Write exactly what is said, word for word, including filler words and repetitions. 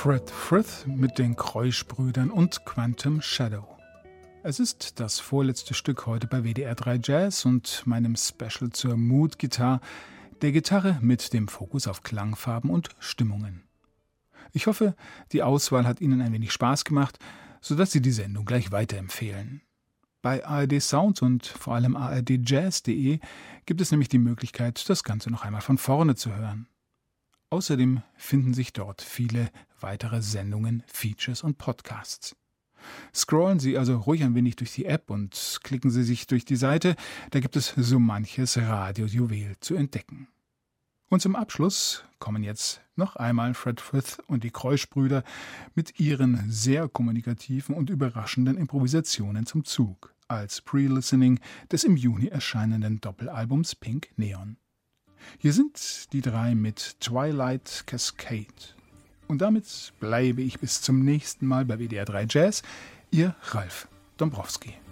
Fred Frith mit den Kreusch-Brüdern und Quantum Shadow. Es ist das vorletzte Stück heute bei W D R drei Jazz und meinem Special zur Mood Guitar, der Gitarre mit dem Fokus auf Klangfarben und Stimmungen. Ich hoffe, die Auswahl hat Ihnen ein wenig Spaß gemacht, sodass Sie die Sendung gleich weiterempfehlen. Bei A R D Sound und vor allem A R D Jazz Punkt de gibt es nämlich die Möglichkeit, das Ganze noch einmal von vorne zu hören. Außerdem finden sich dort viele weitere Sendungen, Features und Podcasts. Scrollen Sie also ruhig ein wenig durch die App und klicken Sie sich durch die Seite, da gibt es so manches Radiojuwel zu entdecken. Und zum Abschluss kommen jetzt noch einmal Fred Frith und die Kreusch-Brüder mit ihren sehr kommunikativen und überraschenden Improvisationen zum Zug als Pre-Listening des im Juni erscheinenden Doppelalbums Pink Neon. Hier sind die drei mit Twilight Cascade. Und damit bleibe ich bis zum nächsten Mal bei W D R drei Jazz. Ihr Ralf Dombrowski.